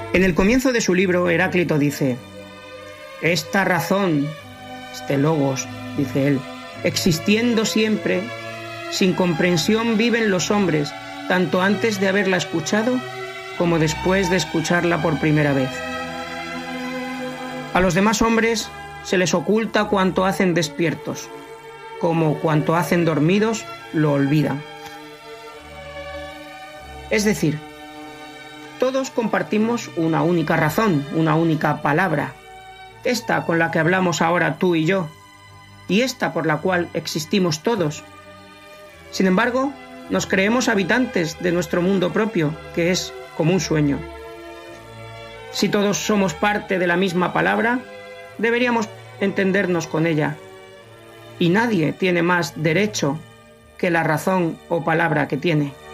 En el comienzo de su libro, Heráclito dice: esta razón, este logos, dice él, existiendo siempre, sin comprensión viven los hombres, tanto antes de haberla escuchado como después de escucharla por primera vez. A los demás hombres se les oculta cuanto hacen despiertos, como cuanto hacen dormidos lo olvidan. Es decir, todos compartimos una única razón, una única palabra, esta con la que hablamos ahora tú y yo, y esta por la cual existimos todos. Sin embargo, nos creemos habitantes de nuestro mundo propio, que es como un sueño. Si todos somos parte de la misma palabra, deberíamos entendernos con ella, y nadie tiene más derecho que la razón o palabra que tiene.